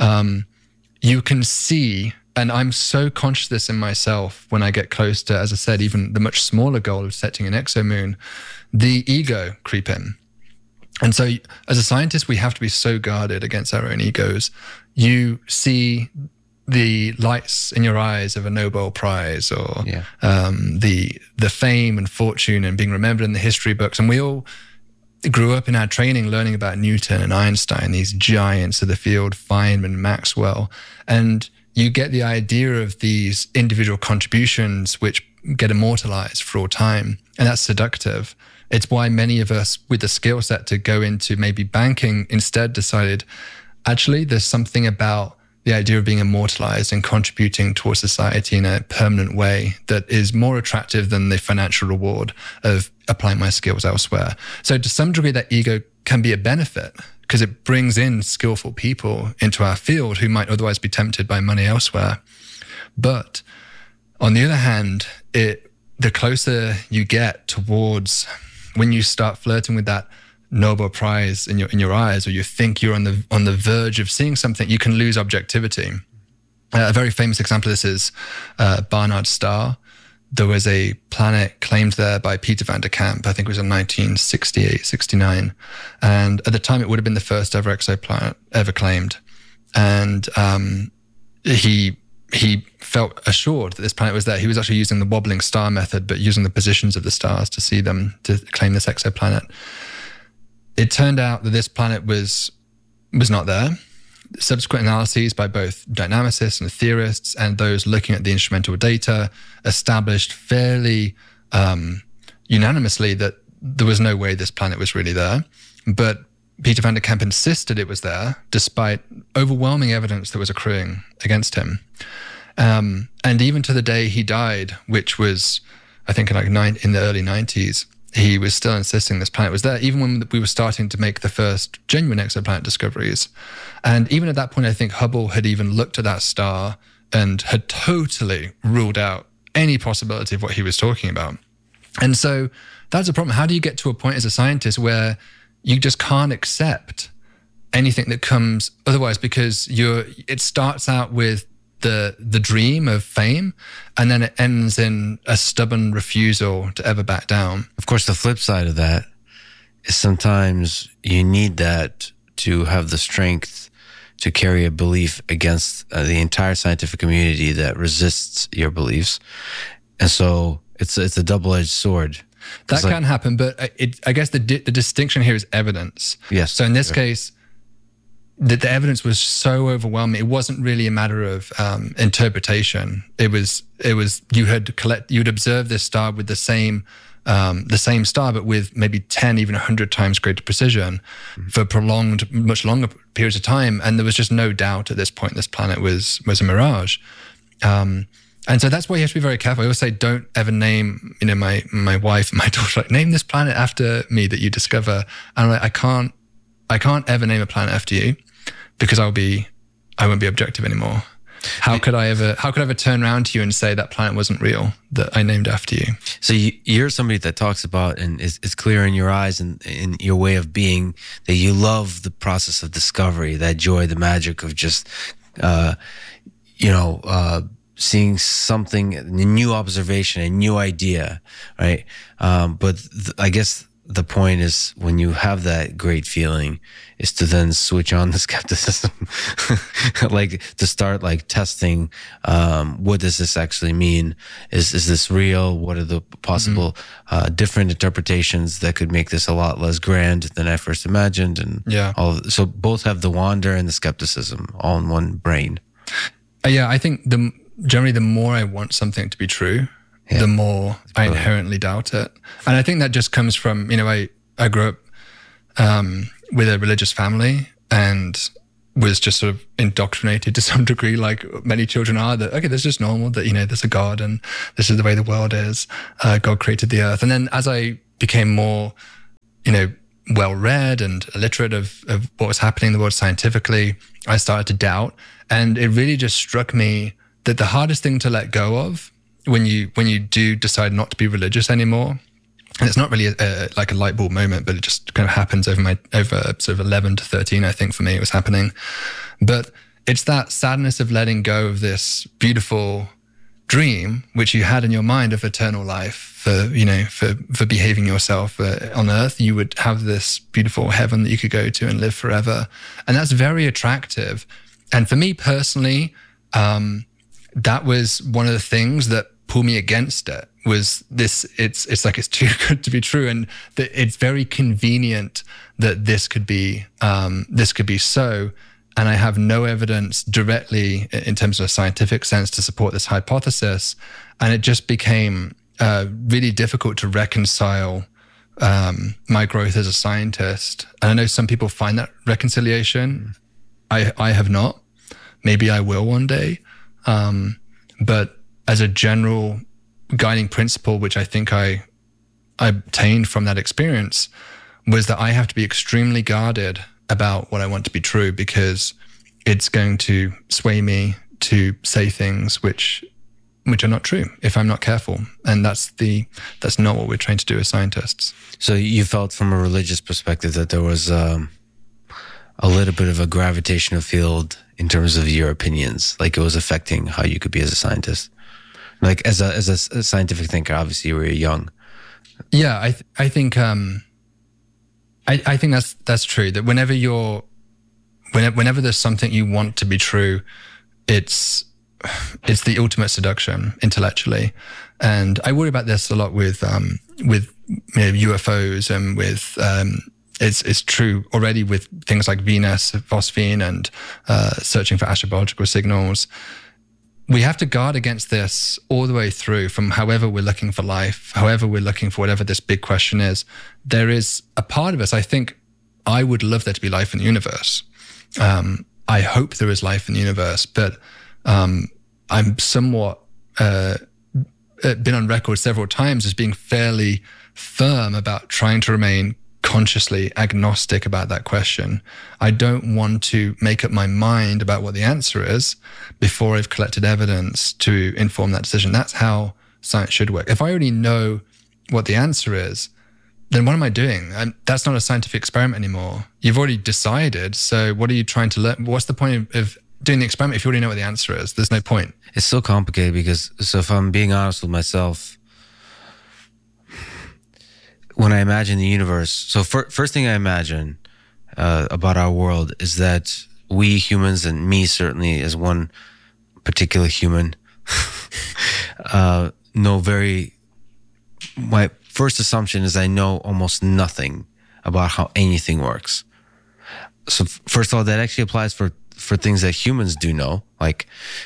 You can see, and I'm so conscious of this in myself when I get close to, as I said, even the much smaller goal of setting an exomoon, the ego creep in. And so as a scientist, we have to be so guarded against our own egos. You see the lights in your eyes of a Nobel Prize, or the fame and fortune and being remembered in the history books. And we all grew up in our training learning about Newton and Einstein, these giants of the field, Feynman, Maxwell. And you get the idea of these individual contributions which get immortalized for all time. And that's seductive. It's why many of us with the skill set to go into maybe banking instead decided, actually, there's something about the idea of being immortalized and contributing towards society in a permanent way that is more attractive than the financial reward of applying my skills elsewhere. So to some degree, that ego can be a benefit because it brings in skillful people into our field who might otherwise be tempted by money elsewhere. But on the other hand, the closer you get towards when you start flirting with that Nobel Prize in your eyes, or you think you're on the verge of seeing something, you can lose objectivity. A very famous example of this is Barnard Star. There was a planet claimed there by Peter van der Kamp. I think it was in 1968, 69. And at the time, it would have been the first ever exoplanet ever claimed. And he felt assured that this planet was there. He was actually using the wobbling star method, but using the positions of the stars to see them, to claim this exoplanet. It turned out that this planet was not there. Subsequent analyses by both dynamicists and theorists and those looking at the instrumental data established fairly unanimously that there was no way this planet was really there. But Peter van der Kamp insisted it was there, despite overwhelming evidence that was accruing against him. And even to the day he died, which was, I think, in the early 90s, he was still insisting this planet was there, even when we were starting to make the first genuine exoplanet discoveries. And even at that point, I think Hubble had even looked at that star and had totally ruled out any possibility of what he was talking about. And so that's a problem. How do you get to a point as a scientist where you just can't accept anything that comes otherwise, because it starts out with the dream of fame, and then it ends in a stubborn refusal to ever back down. Of course, the flip side of that is sometimes you need that to have the strength to carry a belief against the entire scientific community that resists your beliefs. And so it's a double-edged sword. That can happen, but I guess the distinction here is evidence. Yes. So in this case, the evidence was so overwhelming. It wasn't really a matter of interpretation. It was you'd observed this star with the same star, but with maybe 10, even 100 times greater precision for prolonged, much longer periods of time. And there was just no doubt at this point this planet was a mirage. And so that's why you have to be very careful. I always say, don't ever name, my wife and my daughter, name this planet after me that you discover. And I can't ever name a planet after you, because I won't be objective anymore. How could I ever turn around to you and say that planet wasn't real, that I named after you? So you're somebody that talks about, and it's clear in your eyes and in your way of being, that you love the process of discovery, that joy, the magic of just, seeing something, a new observation, a new idea, right? But I guess the point is, when you have that great feeling, is to then switch on the skepticism, like to start testing, what does this actually mean? Is this real? What are the possible different interpretations that could make this a lot less grand than I first imagined? And so both have the wonder and the skepticism all in one brain. Yeah, I think generally the more I want something to be true, the more I inherently doubt it. And I think that just comes from, I grew up with a religious family and was just sort of indoctrinated to some degree, like many children are, that, okay, this is just normal, that, there's a God and this is the way the world is. God created the earth. And then as I became more, well-read and illiterate of what was happening in the world scientifically, I started to doubt. And it really just struck me that the hardest thing to let go of when you do decide not to be religious anymore, and it's not really like a light bulb moment, but it just kind of happens over sort of 11 to 13, I think for me it was happening. But it's that sadness of letting go of this beautiful dream which you had in your mind of eternal life, for behaving yourself on earth. You would have this beautiful heaven that you could go to and live forever, and that's very attractive. And for me personally, that was one of the things that pulled me against it. Was this? It's like it's too good to be true, and that it's very convenient that this could be so. And I have no evidence directly in terms of a scientific sense to support this hypothesis. And it just became really difficult to reconcile my growth as a scientist. And I know some people find that reconciliation. I have not. Maybe I will one day. But as a general guiding principle, which I think I obtained from that experience, was that I have to be extremely guarded about what I want to be true, because it's going to sway me to say things which are not true if I'm not careful. And that's not what we're trained to do as scientists. So you felt from a religious perspective that there was a little bit of a gravitational field in terms of your opinions, like it was affecting how you could be as a scientist. Like as a scientific thinker, obviously you were young. Yeah, I think I think that's true. That whenever there's something you want to be true, it's the ultimate seduction intellectually. And I worry about this a lot with UFOs and with it's true already with things like Venus, phosphine, and searching for astrobiological signals. We have to guard against this all the way through, from however we're looking for life, however we're looking for whatever this big question is. There is a part of us, I think I would love there to be life in the universe. I hope there is life in the universe, but I'm somewhat been on record several times as being fairly firm about trying to remain consciously agnostic about that question. I don't want to make up my mind about what the answer is before I've collected evidence to inform that decision. That's how science should work. If I already know what the answer is, then what am I doing? That's not a scientific experiment anymore. You've already decided, so what are you trying to learn? What's the point of doing the experiment if you already know what the answer is? There's no point. It's so complicated because, so if I'm being honest with myself, when I imagine the universe, so first thing I imagine about our world is that we humans, and me certainly as one particular human, my first assumption is I know almost nothing about how anything works. So first of all, that actually applies for things that humans do know, like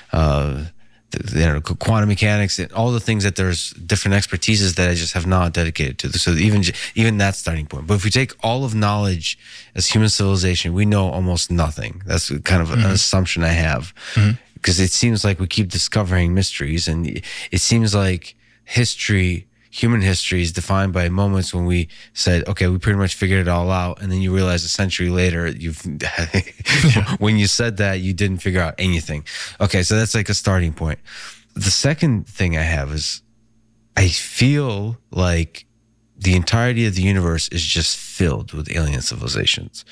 quantum mechanics and all the things that there's different expertises that I just have not dedicated to. So even that starting point. But if we take all of knowledge as human civilization, we know almost nothing. That's kind of an assumption I have, because it seems like we keep discovering mysteries, and it seems like human history is defined by moments when we said, okay, we pretty much figured it all out. And then you realize a century later, when you said that, you didn't figure out anything. Okay, so that's like a starting point. The second thing I have is I feel like the entirety of the universe is just filled with alien civilizations.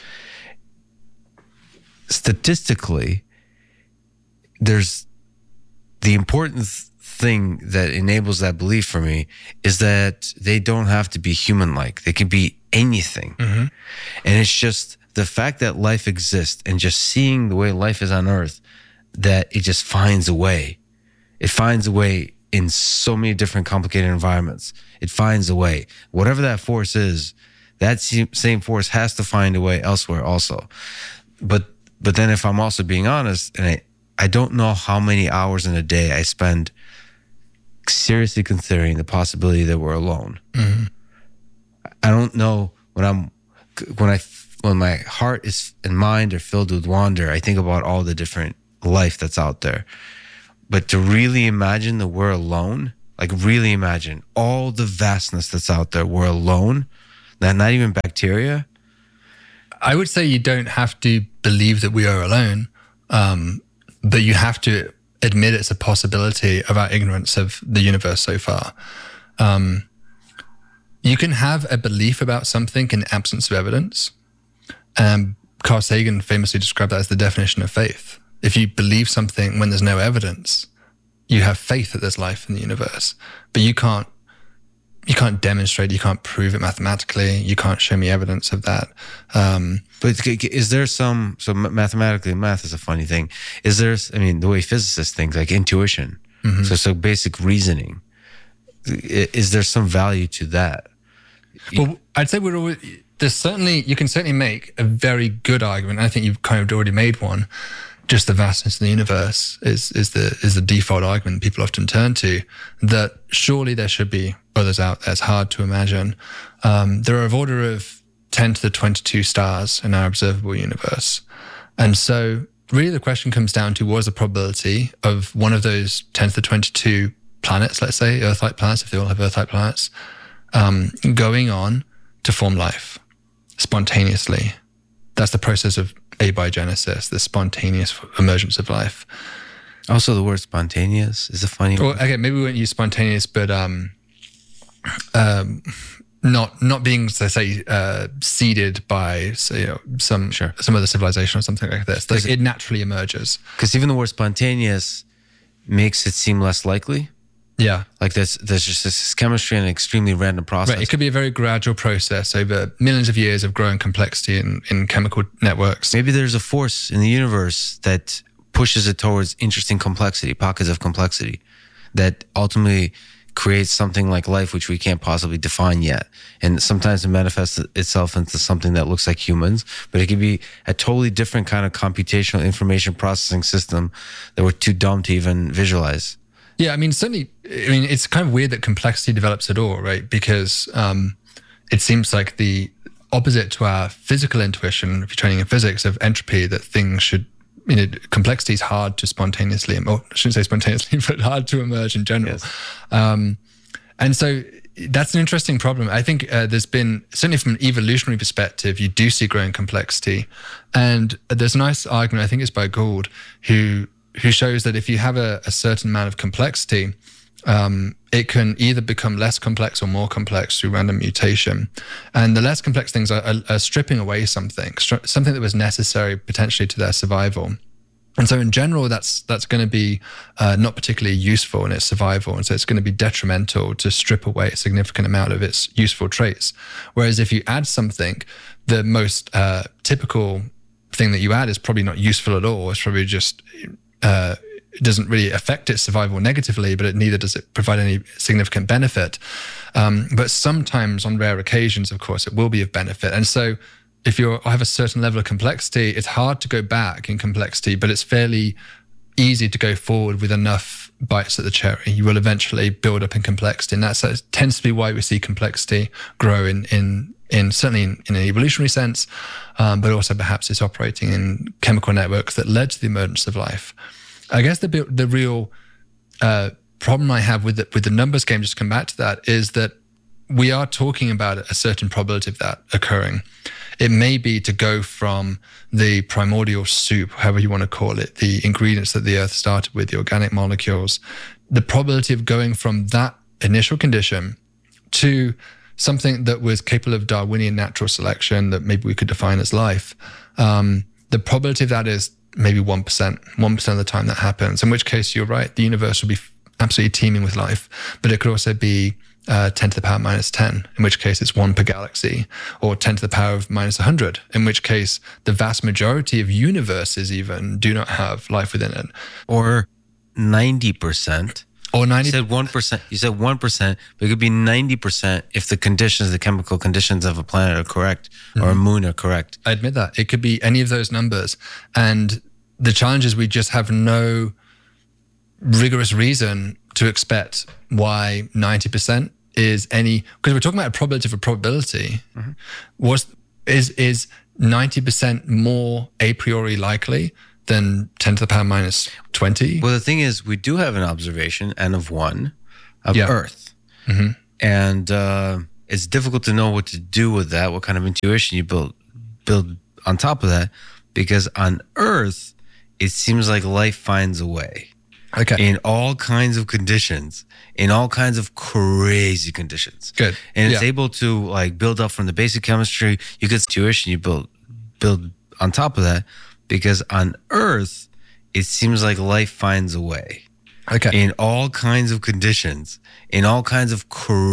Statistically, there's the important thing that enables that belief for me is that they don't have to be human-like. They can be anything. And it's just the fact that life exists and just seeing the way life is on Earth, that it just finds a way. It finds a way in so many different complicated environments. It finds a way. Whatever that force is, that same force has to find a way elsewhere also. But then if I'm also being honest, and I don't know how many hours in a day I spend seriously considering the possibility that we're alone. Mm-hmm. I don't know when my heart is and mind are filled with wonder, I think about all the different life that's out there. But to really imagine that we're alone, like really imagine all the vastness that's out there, we're alone, that not even bacteria. I would say you don't have to believe that we are alone, but you have to admit it's a possibility of our ignorance of the universe so far. You can have a belief about something in the absence of evidence. Carl Sagan famously described that as the definition of faith. If you believe something when there's no evidence, you have faith that there's life in the universe, but you can't demonstrate, you can't prove it mathematically, you can't show me evidence of that. But is there so mathematically, math is a funny thing. Is there, the way physicists think, like intuition, Mm-hmm. so basic reasoning, is there some value to that? Well, I'd say you can certainly make a very good argument. I think you've kind of already made one. Just the vastness of the universe is the default argument people often turn to, that surely there should be others out there. It's hard to imagine. There are of order of 10 to the 22 stars in our observable universe. And so really the question comes down to, what is the probability of one of those 10 to the 22 planets, let's say, Earth-like planets, if they all have Earth-like planets, going on to form life spontaneously. That's the process of abiogenesis, the spontaneous emergence of life. Also, the word spontaneous is a funny word. Okay, maybe we won't use spontaneous, but not being, say, seeded by, say, some other civilization or something like this. Like, it naturally emerges. Because even the word spontaneous makes it seem less likely. Yeah. Like there's just this chemistry and an extremely random process. Right. It could be a very gradual process over millions of years of growing complexity in chemical networks. Maybe there's a force in the universe that pushes it towards interesting complexity, pockets of complexity, that ultimately creates something like life, which we can't possibly define yet. And sometimes it manifests itself into something that looks like humans, but it could be a totally different kind of computational information processing system that we're too dumb to even visualize. Yeah, certainly, it's kind of weird that complexity develops at all, right? Because it seems like the opposite to our physical intuition, if you're training in physics, of entropy, that things should, complexity is hard to spontaneously, or I shouldn't say spontaneously, but hard to emerge in general. Yes. And so that's an interesting problem. I think there's been, certainly from an evolutionary perspective, you do see growing complexity. And there's a nice argument, I think it's by Gould, who shows that if you have a certain amount of complexity, it can either become less complex or more complex through random mutation. And the less complex things are stripping away something that was necessary potentially to their survival. And so in general, that's going to be not particularly useful in its survival. And so it's going to be detrimental to strip away a significant amount of its useful traits. Whereas if you add something, the most typical thing that you add is probably not useful at all. It's probably just... it doesn't really affect its survival negatively, but neither does it provide any significant benefit. But sometimes, on rare occasions, of course, it will be of benefit. And so if you have a certain level of complexity, it's hard to go back in complexity, but it's fairly easy to go forward with enough bites at the cherry. You will eventually build up in complexity. And that tends to be why we see complexity grow in certainly in an evolutionary sense, but also perhaps it's operating in chemical networks that led to the emergence of life. I guess the real problem I have with the numbers game, just to come back to that, is that we are talking about a certain probability of that occurring. It may be to go from the primordial soup, however you want to call it, the ingredients that the earth started with, the organic molecules, the probability of going from that initial condition to something that was capable of Darwinian natural selection that maybe we could define as life. The probability of that is maybe 1% of the time that happens, in which case you're right, the universe will be absolutely teeming with life, but it could also be 10 to the power minus 10, in which case it's 1 per galaxy, or 10 to the power of minus 100, in which case the vast majority of universes even do not have life within it. Or 90%. Or 90%. You said 1%. You said 1%, but it could be 90% if the conditions, the chemical conditions of a planet are correct, or a moon are correct. I admit that. It could be any of those numbers. And the challenge is we just have no rigorous reason to expect why 90% is any, because we're talking about a probability for probability. Is 90% more a priori likely than 10 to the power minus 20? Well, the thing is, we do have an observation, N of 1, of Earth. And it's difficult to know what to do with that, what kind of intuition you build on top of that, because on Earth, it seems like life finds a way. Okay. In all kinds of conditions, in all kinds of crazy conditions. Good. And it's able to like build up from the basic chemistry. You get intuition, you build on top of that, because on Earth, it seems like life finds a way. Okay. In all kinds of conditions, in all kinds of crazy